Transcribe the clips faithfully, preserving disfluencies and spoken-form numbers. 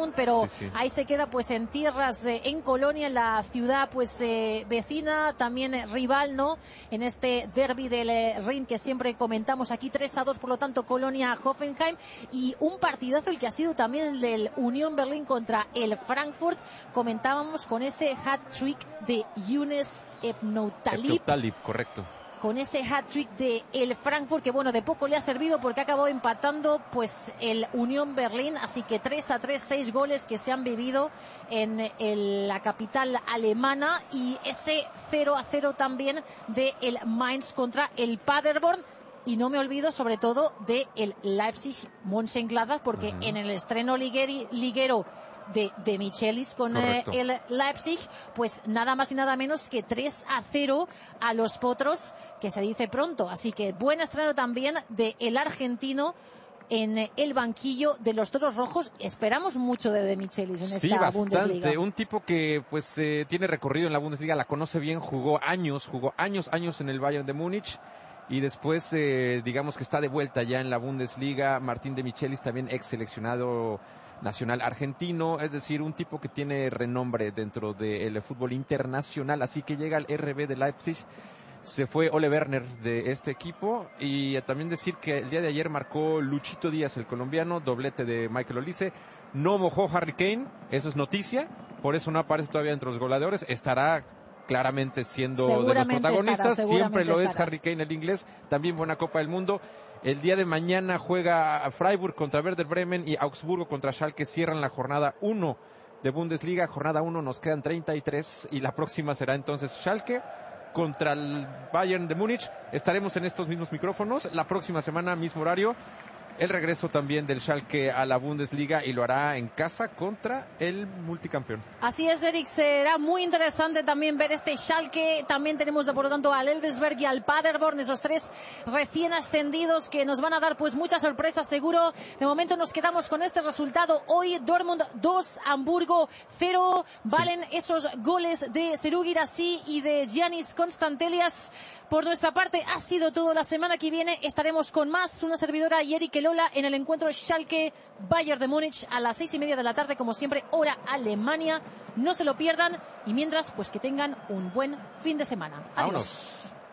Dortmund, pero sí, sí. ahí se queda pues en tierras, eh, en Colonia, en la ciudad pues eh, vecina, también eh, rival, ¿no? En este derbi del eh, Rin que siempre comentamos aquí, tres a dos, por lo tanto, Colonia-Hoffenheim, y un partidazo el que ha sido también el del Unión Berlín contra el Frankfurt. Comentábamos con ese hat-trick de Younes Ebnou-Talib. Talib, correcto. Con ese hat-trick de el Frankfurt, que bueno, de poco le ha servido porque ha acabado empatando pues el Unión Berlín, así que tres a tres, seis goles que se han vivido en el, la capital alemana, y ese cero a cero también de el Mainz contra el Paderborn. Y no me olvido sobre todo de el Leipzig-Mönchengladbach, porque uh-huh. en el estreno ligueri, liguero de, de Michelis con eh, el Leipzig, pues nada más y nada menos que tres a cero a los potros, que se dice pronto. Así que buen estreno también de el argentino en el banquillo de los Toros Rojos. Esperamos mucho de De Michelis en sí, esta bastante. Bundesliga. Un tipo que pues eh, tiene recorrido en la Bundesliga, la conoce bien, jugó años, jugó años, años en el Bayern de Múnich. Y después, eh, digamos que está de vuelta ya en la Bundesliga. Martín De Michelis, también ex seleccionado nacional argentino, es decir, un tipo que tiene renombre dentro del fútbol internacional. Así que llega al R B de Leipzig. Se fue Ole Werner de este equipo. Y también decir que el día de ayer marcó Luchito Díaz, el colombiano, doblete de Michael Olise. No mojó Harry Kane, eso es noticia. Por eso no aparece todavía entre los goleadores. Estará claramente siendo de los protagonistas, estará, siempre lo estará. es Harry Kane, el inglés, también buena Copa del Mundo. El día de mañana juega Freiburg contra Werder Bremen y Augsburgo contra Schalke, cierran la jornada uno de Bundesliga, jornada uno, nos quedan treinta y tres, y la próxima será entonces Schalke contra el Bayern de Múnich. Estaremos en estos mismos micrófonos, la próxima semana, mismo horario. El regreso también del Schalke a la Bundesliga, y lo hará en casa contra el multicampeón. Así es, Eric, será muy interesante también ver este Schalke. También tenemos, por lo tanto, al Elversberg y al Paderborn, esos tres recién ascendidos que nos van a dar pues muchas sorpresas seguro. De momento nos quedamos con este resultado. Hoy Dortmund dos, Hamburgo cero. Valen sí. esos goles de Serhou Guirassy y de Giannis Constantelias. Por nuestra parte ha sido todo. La semana que viene estaremos con más. Una servidora y Eric Elola en el encuentro Schalke Bayern de Múnich a las seis y media de la tarde, como siempre, hora Alemania. No se lo pierdan, y mientras, pues que tengan un buen fin de semana. Adiós.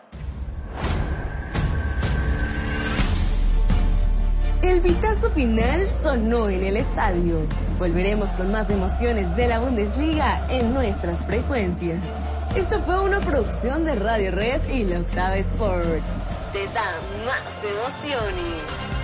El pitazo final sonó en el estadio. Volveremos con más emociones de la Bundesliga en nuestras frecuencias. Esto fue una producción de Radio Red y La Octava Sports. Te da más emociones.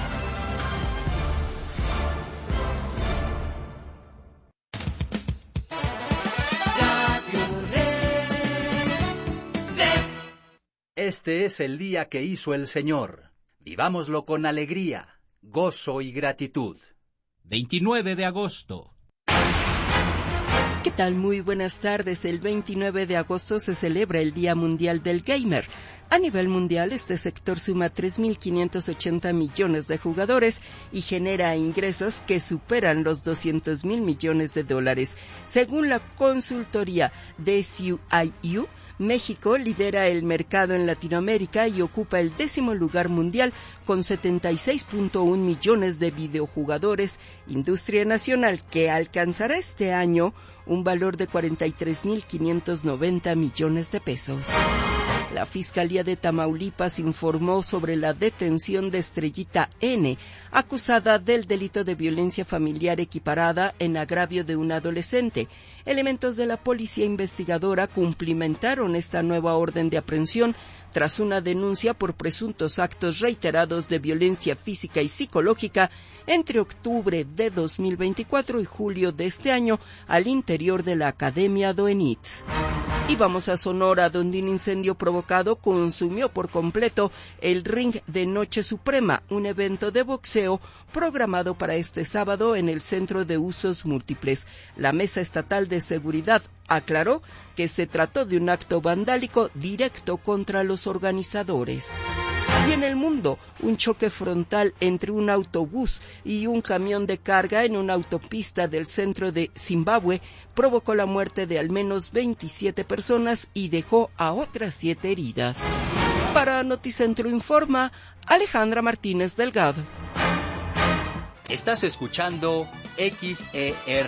Este es el día que hizo el Señor. Vivámoslo con alegría, gozo y gratitud. veintinueve de agosto. ¿Qué tal? Muy buenas tardes. El veintinueve de agosto se celebra el Día Mundial del Gamer. A nivel mundial, este sector suma tres mil quinientos ochenta millones de jugadores y genera ingresos que superan los doscientos mil millones de dólares. Según la consultoría D C I U, México lidera el mercado en Latinoamérica y ocupa el décimo lugar mundial con setenta y seis punto uno millones de videojugadores, industria nacional que alcanzará este año un valor de cuarenta y tres mil quinientos noventa millones de pesos. La Fiscalía de Tamaulipas informó sobre la detención de Estrellita N, acusada del delito de violencia familiar equiparada en agravio de un adolescente. Elementos de la policía investigadora cumplimentaron esta nueva orden de aprehensión tras una denuncia por presuntos actos reiterados de violencia física y psicológica entre octubre de dos mil veinticuatro y julio de este año al interior de la Academia Doenitz. Y vamos a Sonora, donde un incendio provocado consumió por completo el Ring de Noche Suprema, un evento de boxeo programado para este sábado en el Centro de Usos Múltiples. La Mesa Estatal de Seguridad aclaró que se trató de un acto vandálico directo contra los organizadores. Y en el mundo, un choque frontal entre un autobús y un camión de carga en una autopista del centro de Zimbabue provocó la muerte de al menos veintisiete personas y dejó a otras siete heridas. Para Noticentro Informa, Alejandra Martínez Delgado. Estás escuchando X E R